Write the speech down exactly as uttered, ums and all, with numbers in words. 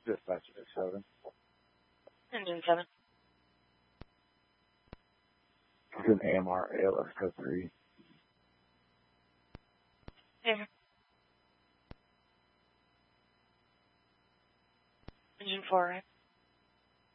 Dispatch at seven. Engine seven. It's an A M R A L S code three. Here. Engine four, right?